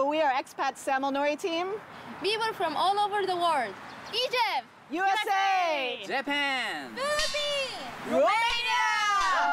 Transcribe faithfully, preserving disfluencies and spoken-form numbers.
So we are expat Samonori team. People from all over the world. Egypt, U S A, Japan, Philippines, Romania.